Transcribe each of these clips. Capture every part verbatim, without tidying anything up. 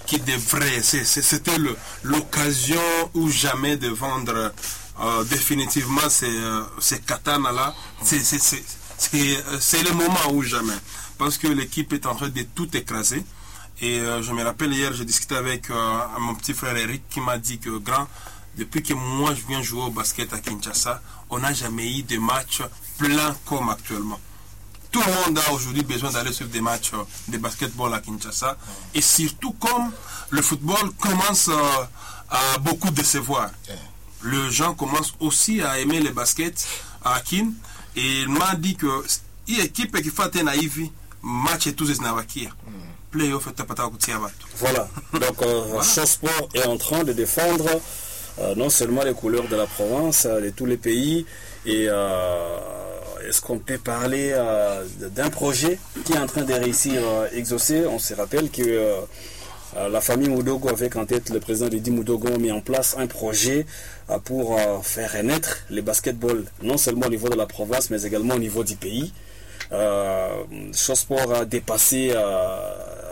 qui devrait, c'est, c'est, c'était le, l'occasion ou jamais de vendre euh, définitivement ces, euh, ces katanas-là. C'est, c'est, c'est, c'est, c'est le moment ou jamais. Parce que l'équipe est en train de tout écraser. Et euh, je me rappelle hier, j'ai discuté avec euh, mon petit frère Eric qui m'a dit que grand, depuis que moi je viens jouer au basket à Kinshasa, on n'a jamais eu de matchs pleins comme actuellement. Tout le monde a aujourd'hui besoin d'aller suivre des matchs de basketball à Kinshasa. Et surtout comme le football commence euh, à beaucoup décevoir. Les gens commencent aussi à aimer le basket à Kin. Et il m'a dit que l'équipe qui fait un naïvi, match et tous les navakirs. Playoff est pas Voilà. Donc, euh, voilà. Chossport est en train de défendre euh, non seulement les couleurs de la province, euh, de tous les pays. Et euh, est-ce qu'on peut parler euh, d'un projet qui est en train de réussir à exaucer? On se rappelle que euh, la famille Mudogo, avec en tête le président Didi Mudogo, a mis en place un projet euh, pour euh, faire renaître le basketball, non seulement au niveau de la province, mais également au niveau du pays. Euh, Chossport a dépassé euh,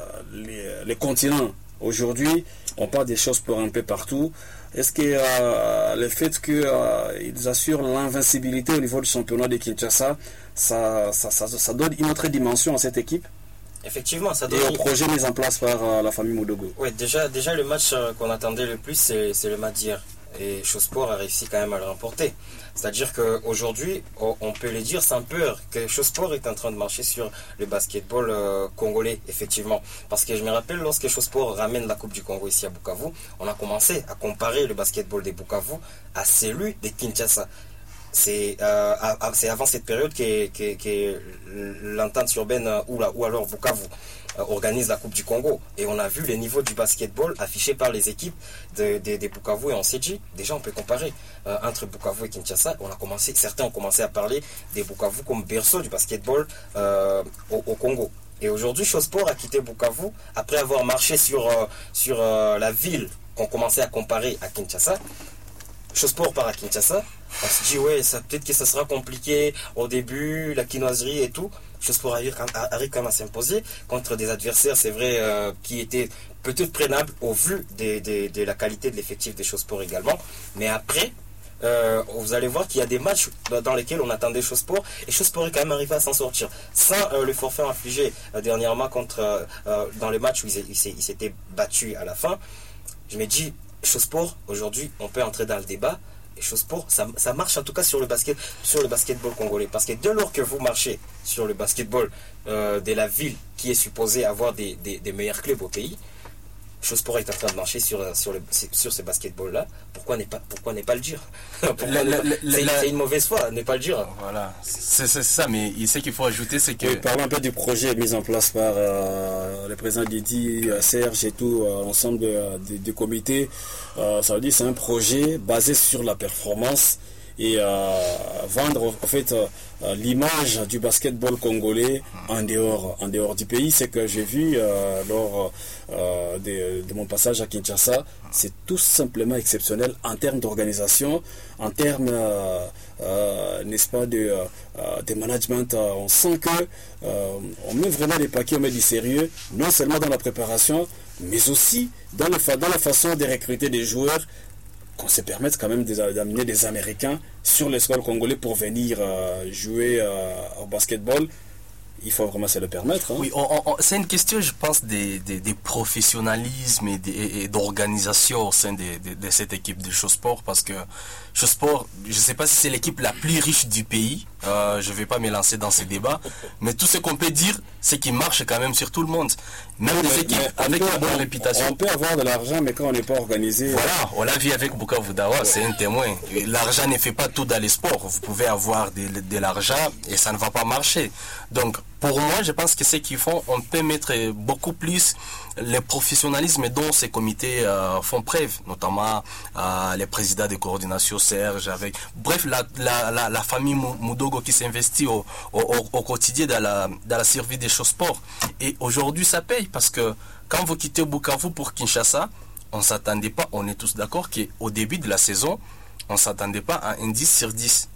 les, les continents. Aujourd'hui, on parle des Chossport un peu partout. Est-ce que euh, le fait qu'ils euh, assurent l'invincibilité au niveau du championnat de Kinshasa, ça, ça, ça, ça donne une autre dimension à cette équipe? Effectivement, ça donne... Et au projet mis en place par euh, la famille Mudogo. Oui, déjà, déjà le match euh, qu'on attendait le plus, c'est, c'est le match d'hier. Et Chossport a réussi quand même à le remporter. C'est-à-dire qu'aujourd'hui, on peut le dire sans peur, que Chossport est en train de marcher sur le basketball euh, congolais, effectivement. Parce que je me rappelle, lorsque Chossport ramène la Coupe du Congo ici à Bukavu, on a commencé à comparer le basketball de Bukavu à celui de Kinshasa. C'est euh, avant cette période que, que, que l'entente urbaine ou, la, ou alors Bukavu organise la Coupe du Congo. Et on a vu le niveau du basketball affiché par les équipes de, de, de Bukavu et en C G. Déjà, on peut comparer euh, entre Bukavu et Kinshasa. On a commencé, certains ont commencé à parler des Bukavu comme berceau du basketball euh, au, au Congo. Et aujourd'hui, Chossport a quitté Bukavu après avoir marché sur, euh, sur euh, la ville qu'on commençait à comparer à Kinshasa. Chossport part à Kinshasa. On se dit, ouais, ça, peut-être que ça sera compliqué au début, la quinoiserie et tout. Chossport arrive quand même à s'imposer contre des adversaires, c'est vrai, euh, qui étaient peut-être prenables au vu de, de, de la qualité de l'effectif des Chossport également. Mais après, euh, vous allez voir qu'il y a des matchs dans lesquels on attendait Chossport et Chossport est quand même arrivé à s'en sortir. Sans euh, le forfait infligé euh, dernièrement contre, euh, dans le match où il, il, il s'était battu à la fin, je me dis, Chossport, aujourd'hui, on peut entrer dans le débat. Et Chossport, ça, ça marche en tout cas sur le basket, sur le basketball congolais. Parce que dès lors que vous marchez sur le basketball euh, de la ville qui est supposée avoir des, des, des meilleurs clubs au pays, Chossport est en train de marcher sur, sur, le, sur ce basketball-là. Pourquoi ne pas, pourquoi ne pas le dire? la, la, la, c'est, la, c'est une mauvaise foi, ne pas le dire. Voilà, c'est, c'est ça, mais ce qu'il faut ajouter, c'est que... Oui, parlons un peu du projet mis en place par euh, le président Didi, Serge et tout, euh, l'ensemble du comité. Euh, ça veut dire que c'est un projet basé sur la performance et euh, vendre en fait euh, l'image du basketball congolais en dehors, en dehors du pays. C'est que j'ai vu euh, lors euh, de, de mon passage à Kinshasa, c'est tout simplement exceptionnel en termes d'organisation, en termes euh, euh, n'est-ce pas de, euh, de management. Euh, on sent que euh, on met vraiment les paquets, on met du sérieux, non seulement dans la préparation, mais aussi dans, le, dans la façon de recruter des joueurs, qu'on se permette quand même d'amener des Américains sur le sol congolais pour venir euh, jouer euh, au basketball. Il faut vraiment se le permettre. Hein. Oui, on, on, c'est une question, je pense, des de, de professionnalisme et, de, et d'organisation au sein de, de, de cette équipe de Chossport, parce que Chossport, je ne sais pas si c'est l'équipe la plus riche du pays, euh, je ne vais pas me lancer dans ces débats, mais tout ce qu'on peut dire, c'est qu'il marche quand même sur tout le monde. Même des équipes avec une bonne réputation. On peut avoir de l'argent, mais quand on n'est pas organisé... Voilà, on l'a vu avec Bukavu Dawa, ouais. C'est un témoin. L'argent ne fait pas tout dans les sports. Vous pouvez avoir de, de l'argent et ça ne va pas marcher. Donc, pour moi, je pense que ce qu'ils font, on peut mettre beaucoup plus le professionnalisme dont ces comités euh, font preuve, notamment euh, les présidents de coordination, Serge, avec... Bref, la, la, la, la famille Mudogo qui s'investit au, au, au quotidien dans la, dans la survie des Chossport. Et aujourd'hui, ça paye, parce que quand vous quittez Bukavu pour Kinshasa, on ne s'attendait pas, on est tous d'accord qu'au début de la saison, on ne s'attendait pas à un dix sur dix.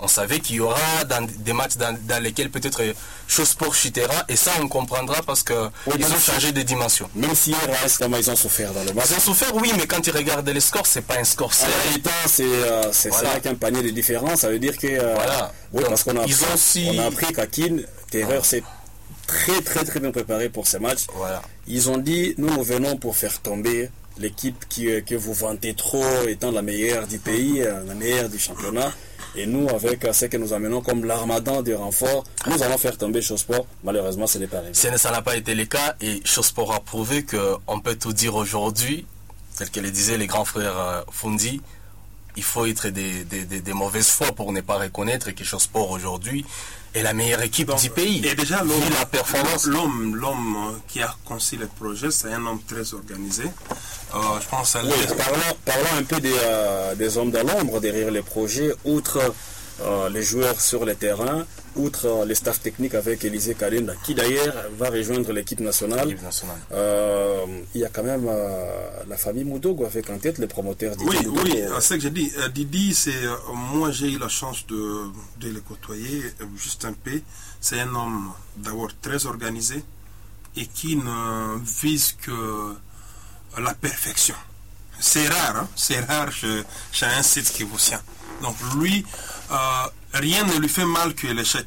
On savait qu'il y aura dans des matchs dans, dans lesquels peut-être Chossport chutera, et ça on comprendra parce que Oui, ils même ont si- changé de dimension. Même si hier, récemment, ils ont souffert dans le match. Ils ont souffert, oui, mais quand ils regardent les scores, c'est pas un score En serré. réalité, c'est euh, c'est Voilà. ça qu'un panier de différence. Ça veut dire que. euh, Voilà. Oui, Donc, parce qu'on a, ils appris- ont aussi- on a appris qu'Akin, Terreur, s'est très, très, très bien préparé pour ce match. Voilà. Ils ont dit, nous, nous venons pour faire tomber l'équipe qui, euh, que vous vantez trop étant la meilleure du pays, euh, la meilleure du championnat. Et nous, avec euh, ce que nous amenons comme l'armadan de renfort, nous allons faire tomber Chossport. Malheureusement, ce n'est pas arrivé. Ce- Ça n'a pas été le cas, et Chossport a prouvé qu'on peut tout dire aujourd'hui, tel que le disaient les grands frères euh, Fundi. Il faut être des, des, des, des mauvaises foi pour ne pas reconnaître que Chossport aujourd'hui est la meilleure équipe Donc, du pays. Et déjà, Vu l'homme, la performance. l'homme, l'homme euh, qui a conçu le projet, c'est un homme très organisé. Euh, je pense à Oui, parlons, parlons un peu des, euh, des hommes de l'ombre derrière les projets, outre euh, les joueurs sur le terrain, outre euh, les staffs techniques avec Élisée Kalinda, qui d'ailleurs va rejoindre l'équipe nationale. L'équipe nationale. Euh, il y a quand même euh, la famille Moudogo avec en tête les promoteurs Oui, Didier Moudogo. oui, euh, c'est ce que j'ai dit. Euh, Didi, c'est euh, moi j'ai eu la chance de, de le côtoyer euh, juste un peu. C'est un homme d'abord très organisé et qui ne vise que la perfection. C'est rare, hein? C'est rare chez, chez un site qui vous tient. Donc lui, euh, rien ne lui fait mal que l'échec.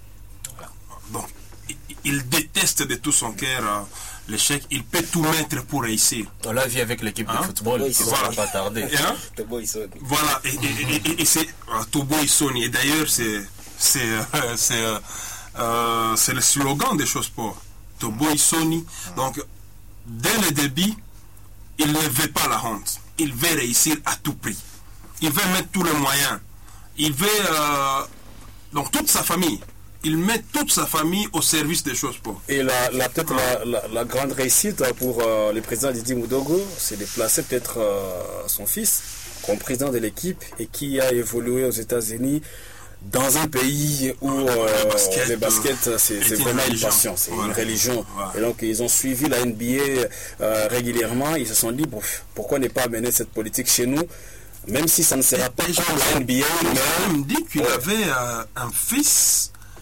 Donc il, il déteste de tout son cœur euh, l'échec. Il peut tout mettre pour réussir. On l'a vu avec l'équipe Hein? de football, Oui, qui ne voilà. va pas tarder. Et, hein? Tobo, ils sont- Voilà, et, et- et- et c'est euh, Tobo et Sony. Et d'ailleurs, c'est c'est euh, c'est euh, euh, c'est le slogan des Chossport. Tobo et Sony. Donc, dès le début, il ne veut pas la honte. Il veut réussir à tout prix. Il veut mettre tous les moyens. Il veut euh, donc toute sa famille. Il met toute sa famille au service des Chossport. Et la, la, peut-être la, la, la grande réussite pour euh, le président Didier Moudogo, c'est de placer peut-être euh, son fils comme président de l'équipe et qui a évolué aux États-Unis dans un pays où euh, Le basket, le basket, euh, c'est est c'est une vraiment une religion. passion, c'est Voilà. une religion. Voilà. Et donc ils ont suivi la N B A euh, régulièrement. Ils se sont dit, bon, pourquoi ne pas mener cette politique chez nous, même si ça ne sera pas Et je comme la N B A, Il mais a même dit qu'il Ouais. avait euh, un fils